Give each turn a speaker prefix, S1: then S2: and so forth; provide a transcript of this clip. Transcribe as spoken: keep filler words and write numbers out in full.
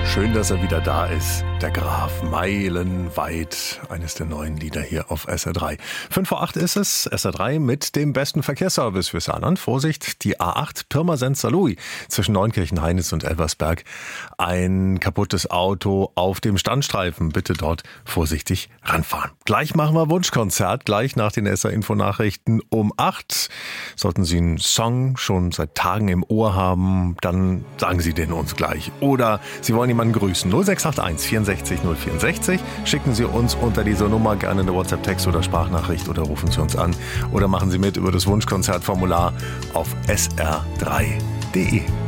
S1: Schön, dass er wieder da ist. Der Graf, meilenweit. Eines der neuen Lieder hier auf S R drei. Fünf vor acht ist es. S R drei mit dem besten Verkehrsservice für Saarland. Vorsicht, die A acht Pirmasens-Saarlouis zwischen Neunkirchen-Heinitz und Elversberg. Ein kaputtes Auto auf dem Standstreifen. Bitte dort vorsichtig ranfahren. Gleich machen wir Wunschkonzert. Gleich nach den S R-Info-Nachrichten um acht. Sollten Sie einen Song schon seit Tagen im Ohr haben, dann sagen Sie den uns gleich. Oder Sie wollen jemanden grüßen. null sechs acht eins vierundsechzig null vierundsechzig. Schicken Sie uns unter dieser Nummer gerne eine WhatsApp-Text oder Sprachnachricht oder rufen Sie uns an. Oder machen Sie mit über das Wunschkonzertformular auf S R drei punkt de.